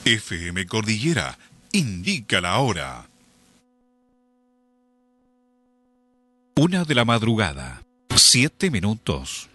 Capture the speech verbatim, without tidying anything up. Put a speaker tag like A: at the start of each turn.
A: F M Cordillera indica la hora. Una de la madrugada, siete minutos.